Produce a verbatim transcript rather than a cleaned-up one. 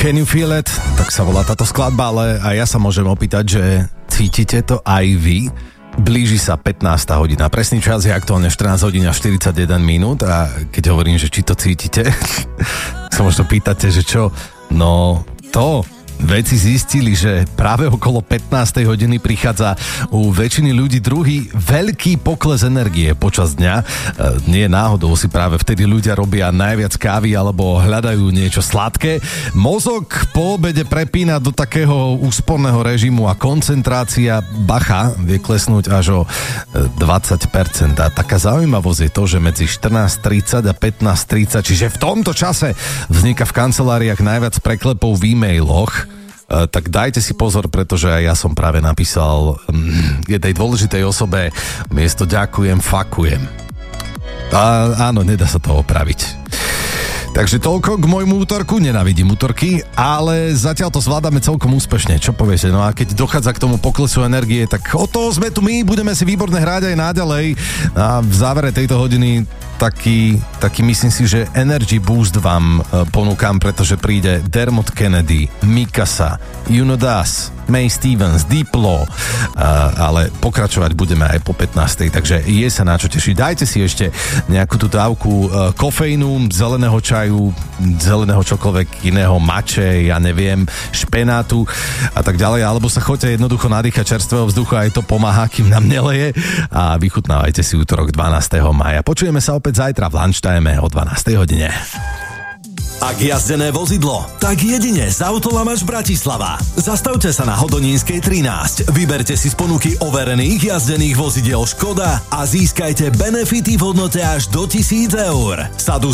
Can you feel it? Tak sa volá táto skladba, ale aj ja sa môžem opýtať, že cítite to aj vy? Blíži sa pätnásta hodina. Presný čas je aktuálne štrnásť hodín a štyridsaťjeden minút a keď hovorím, že či to cítite, sa možno pýtate, že čo? No to... Vedci zistili, že práve okolo pätnástej hodiny prichádza u väčšiny ľudí druhý veľký pokles energie počas dňa. E, nie náhodou si práve vtedy ľudia robia najviac kávy alebo hľadajú niečo sladké. Mozog po obede prepína do takého úsporného režimu a koncentrácia bacha vie klesnúť až o dvadsať percent. A taká zaujímavosť je to, že medzi štrnásť tridsať a pätnásť tridsať, čiže v tomto čase vzniká v kanceláriách najviac preklepov v e-mailoch. Uh, tak dajte si pozor, pretože aj ja som práve napísal um, jednej dôležitej osobe miesto ďakujem, fakujem. A áno, nedá sa to opraviť. Takže toľko k môjmu útorku, nenávidím útorky, ale zatiaľ to zvládame celkom úspešne, čo poviete? No a keď dochádza k tomu poklesu energie, tak o toho sme tu my, budeme si výborne hrať aj naďalej. A v závere tejto hodiny taký, taký myslím si, že energy boost vám ponúkam, pretože príde Dermot Kennedy, Mikasa, Juno Das, May Stevens, Diplo, ale pokračovať budeme aj po pätnástej, takže je sa na čo tešiť. Dajte si ešte nejakú tú dávku kofeínu, zeleného čaju, zeleného čokoľvek iného, mače, ja neviem, špenátu a tak ďalej, alebo sa choďte jednoducho nadýchať čerstvého vzduchu, aj to pomáha, kým nám neleje a vychutnávajte si útorok dvanásteho mája. Počujeme sa opäť zajtra v lunchtime o dvanástej hodine. Ak jazdené vozidlo, tak jedine z Autolamač Bratislava. Zastavte sa na Hodonínskej trinásť, vyberte si z ponuky overených jazdených vozidiel Škoda a získajte benefity v hodnote až do tisíc eur. Sadu